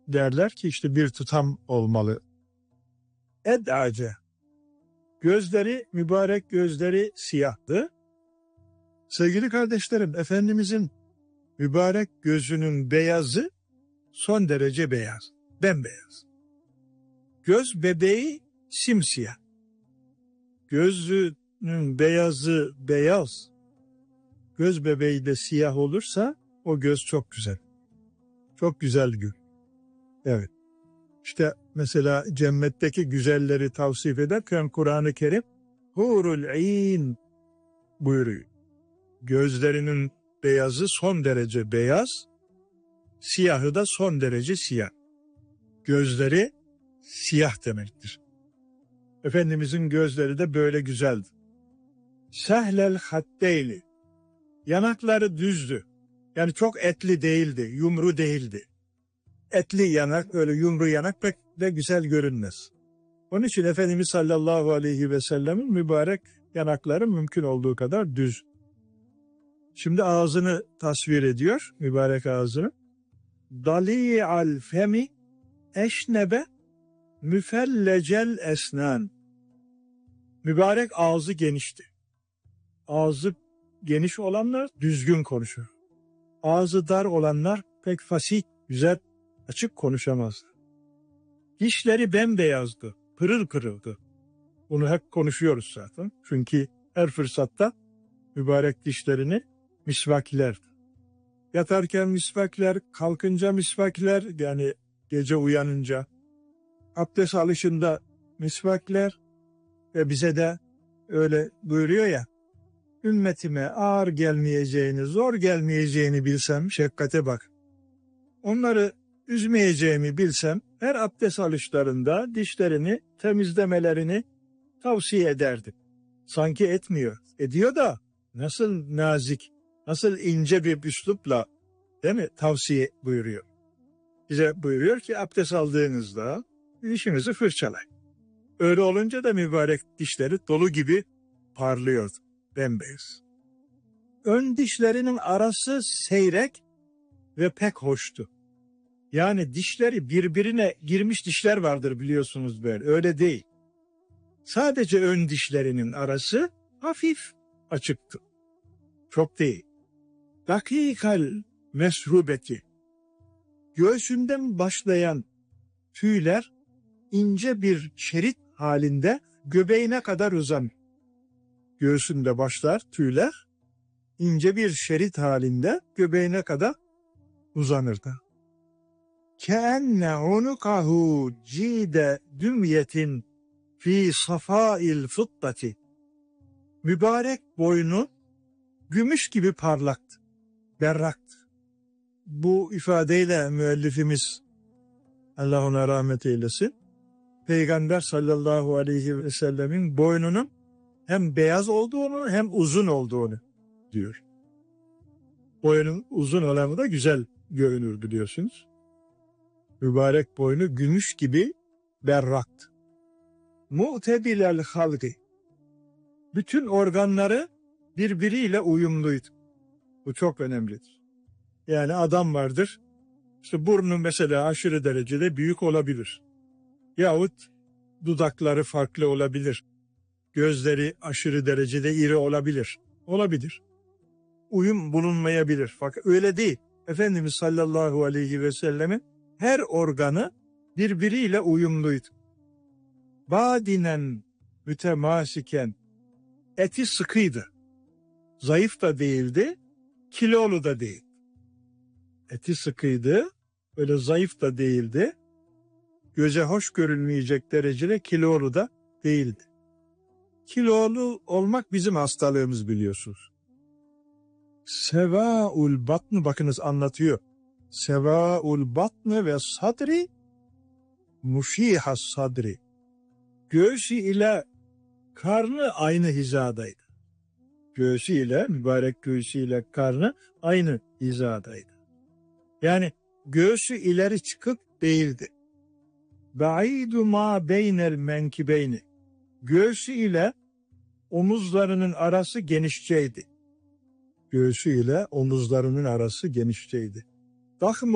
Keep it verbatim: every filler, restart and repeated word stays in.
derler ki işte bir tutam olmalı. Ed'ace. Gözleri, mübarek gözleri siyahtı. Sevgili kardeşlerim, Efendimizin mübarek gözünün beyazı son derece beyaz, bembeyaz. Göz bebeği simsiyah. Gözünün beyazı beyaz, göz bebeği de siyah olursa o göz çok güzel. Çok güzel gül. Evet. İşte mesela cennetteki güzelleri tavsif ederken Kur'an-ı Kerim hurul ayn buyuruyor. Gözlerinin beyazı son derece beyaz, siyahı da son derece siyah. Gözleri siyah demektir. Efendimizin gözleri de böyle güzeldi. Sehlel hatteyli. Yanakları düzdü. Yani çok etli değildi, yumru değildi. Etli yanak, öyle yumru yanak pek de güzel görünmez. Onun için Efendimiz sallallahu aleyhi ve sellemin mübarek yanakları mümkün olduğu kadar düz. Şimdi ağzını tasvir ediyor, mübarek ağzını. Dali'al femi eşnebe müfellecel esnan. Mübarek ağzı genişti. Ağzı geniş olanlar düzgün konuşur. Ağzı dar olanlar pek fasih, güzel, açık konuşamazdı. Dişleri bembeyazdı, pırıl pırıldı. Bunu hep konuşuyoruz zaten. Çünkü her fırsatta mübarek dişlerini misvaklerdi. Yatarken misvakler, kalkınca misvakler, yani gece uyanınca, abdest alışında misvakler ve bize de öyle buyuruyor ya, ümmetime ağır gelmeyeceğini, zor gelmeyeceğini bilsem, şefkate bak. Onları üzmeyeceğimi bilsem, her abdest alışlarında dişlerini temizlemelerini tavsiye ederdim. Sanki etmiyor. Ediyor da nasıl nazik, nasıl ince bir üslupla, değil mi, tavsiye buyuruyor. Bize buyuruyor ki abdest aldığınızda dişinizi fırçalayın. Öyle olunca da mübarek dişleri dolu gibi parlıyordu, bembeyaz. Ön dişlerinin arası seyrek ve pek hoştu. Yani dişleri birbirine girmiş dişler vardır biliyorsunuz böyle. Öyle değil. Sadece ön dişlerinin arası hafif açıktı. Çok değil. Dakikal mesrubeti. Göğsünden başlayan tüyler ince bir şerit halinde göbeğine kadar uzanır. Göğsünde başlar tüyler, ince bir şerit halinde göbeğine kadar uzanırdı. Keenne unukahu cide dümyetin fi safail fıttati. Mübarek boynu gümüş gibi parlaktı, berraktı. Bu ifadeyle müellifimiz, Allah ona rahmet eylesin, Peygamber sallallahu aleyhi ve sellemin boynunun hem beyaz olduğunu hem uzun olduğunu diyor. Boynun uzun olanı da güzel görünür biliyorsunuz. Mübarek boynu gümüş gibi berraktı. Mu'tebilel halgi. Bütün organları birbiriyle uyumluydu. Bu çok önemlidir. Yani adam vardır, işte burnu mesela aşırı derecede büyük olabilir. Yahut dudakları farklı olabilir. Gözleri aşırı derecede iri olabilir. Olabilir. Uyum bulunmayabilir. Fakat öyle değil. Efendimiz sallallahu aleyhi ve sellemin her organı birbiriyle uyumluydu. Badinen mütemasiken, eti sıkıydı. Zayıf da değildi, kilolu da değil. Eti sıkıydı, öyle zayıf da değildi. Göze hoş görünmeyecek derecede kilolu da değildi. Kilolu olmak bizim hastalığımız biliyorsunuz. Sevaul batnı, bakınız anlatıyor. Sevaul batnı ve sadri muşihas sadri. Göğsü ile karnı aynı hizadaydı. Göğsü ile, mübarek göğsü ile karnı aynı hizadaydı. Yani göğsü ileri çıkık değildi. Baidu ma beynel menkibeyni. Göğsü ile omuzlarının arası genişçeydi. Göğsü ile omuzlarının arası genişçeydi. Dahm